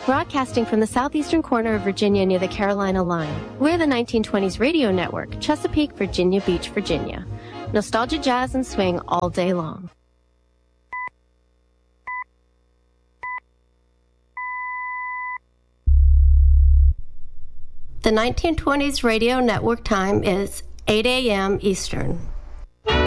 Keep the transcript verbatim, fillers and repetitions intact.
Broadcasting from the southeastern corner of Virginia near the Carolina line. We're the nineteen twenties Radio Network, Chesapeake, Virginia Beach, Virginia. Nostalgia, jazz, and swing all day long. The nineteen twenties Radio Network time is eight a.m. Eastern.